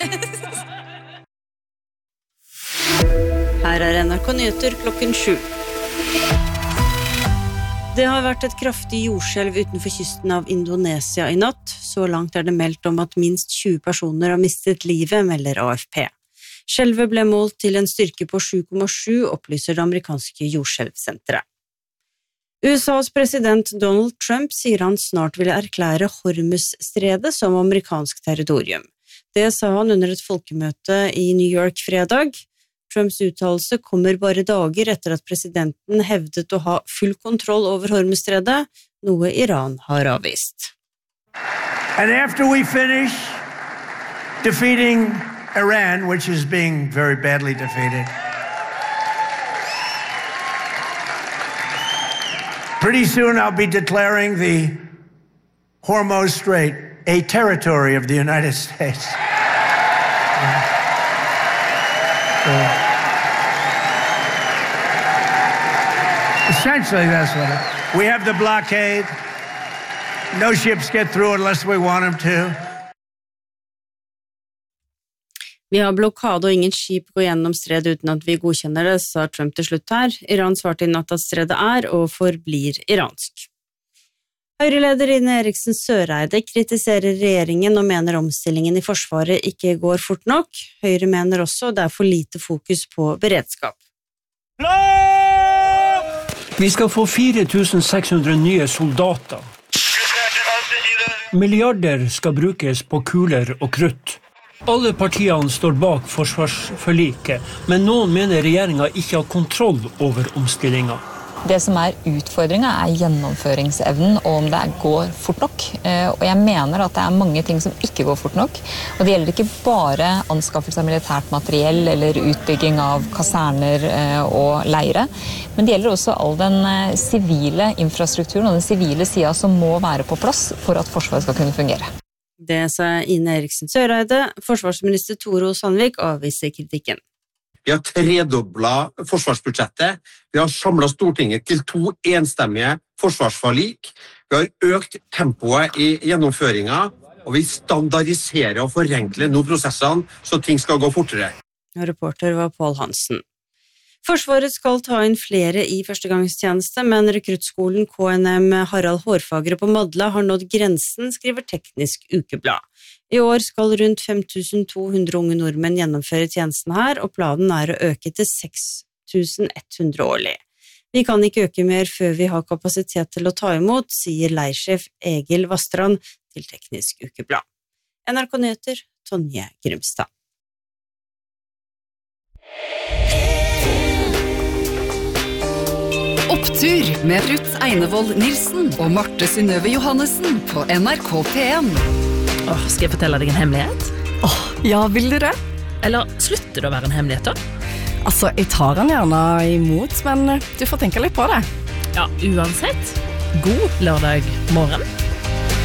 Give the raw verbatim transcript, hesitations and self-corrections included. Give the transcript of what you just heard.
Her er N R K Nyheter klokken sju. Det har vært et kraftig jordskjelv utenfor kysten av Indonesia i natt. Så langt er det meldt om at minst tjue personer har mistet livet, melder A F P. Skjelvet ble målt til en styrke på sju komma sju, opplyser det amerikanske jordskjelvsenteret. U S A's president Donald Trump sier han snart vil erklære Hormuzstredet som amerikansk territorium. Det sa han under et folkemøte i New York fredag. Trumps uttalelse kommer bare dager etter at presidenten hevdet å ha full kontroll over Hormuzstredet, noe Iran har avvist. And after we finish defeating Iran, which is being very badly defeated, pretty soon I'll be declaring the Hormuz Strait a territory of the United States. Uh, essentially, that's what it is. We have the blockade. No ships get through unless we want them to. Vi har blokade og ingen skip går gjennom stredet uten at vi godkjenner det, sa Trump til slutt her. Iran svarte inn at stredet er og forblir iransk. Høyreleder Ine Eriksen Søreide kritiserer regjeringen og mener omstillingen i Forsvaret ikke går fort nok. Høyre mener også det er for lite fokus på beredskap. Vi skal få fire tusen seks hundre nye soldater. Milliarder skal brukes på kuler og krutt. Alle partiene står bak forsvarsforliket, men noen mener regjeringen ikke har kontroll over omstillingen. Det som er utfordringen er gjennomføringsevnen, og om det går fort nok. Og jeg mener at det er mange ting som ikke går fort nok. Og det gjelder ikke bare anskaffelse av militært materiell eller utbygging av kaserner og leire, men det gjelder også all den sivile infrastrukturen og den sivile siden som må være på plass for at Forsvaret skal kunne fungere. Det sa Ine Eriksen Søreide. Forsvarsminister Tore O. Sandvik avviser kritikken. Vi har tredoblet forsvarsbudsjettet. Vi har samlet Stortinget til to enstemmige forsvarsforlik. Vi har økt tempoet i gjennomføringen, og vi standardiserer og forenkler nå prosessene, så ting skal gå fortere. Reporter var Paul Hansen. Forsvaret skal ta inn flere i førstegangstjeneste, men rekruttskolen K N M Harald Hårfagre på Madla har nådd grensen, skriver Teknisk Ukeblad. I år skal rundt fem tusen to hundre unge nordmenn gjennomføre tjenesten her, og planen er å øke til seks tusen ett hundre årlig. Vi kan ikke øke mer før vi har kapasitet til å ta imot, sier leirsjef Egil Vastrand til Teknisk Ukeblad. N R K Nyheter, Tonje Grimstad. Opptur med Ruth Einevold Nilsen og Marte Synnøve Johannessen på N R K P en. Åh, skal jeg fortelle deg en hemmelighet? Åh, ja, vil du det? Eller slutter det å være en hemmelighet da? Altså, jeg tar den gjerne imot, men du får tenke litt på det. Ja, uansett. God lørdag morgen.